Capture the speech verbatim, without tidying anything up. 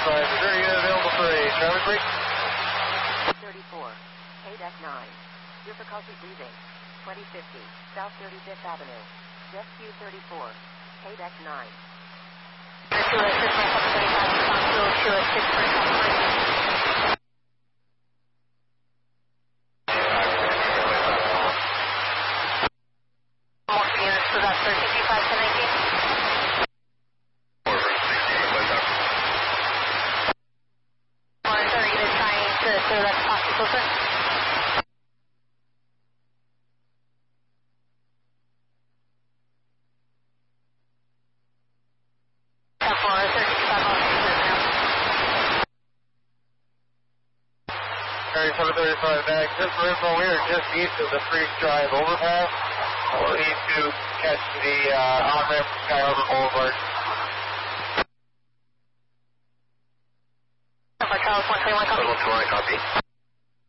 thirty-five, is there a unit available for a traffic break? thirty-four, K D E C nine, difficulty breathing, twenty fifty, South thirty-fifth Avenue, Jet Q thirty-four, K D E C nine. two oh six point seven thirty-five, two oh six point seven thirty-five. Multiple units to that thirteen two five ten nineteen. Are you trying to clear that possible closer? thirty-seven thirty-five back, just for info, we are just east of the Freeze Drive overpass. We'll need to catch the uh, on-ramp from Sky Harbor Boulevard. Charles one twenty-one, copy. one twenty-one, copy.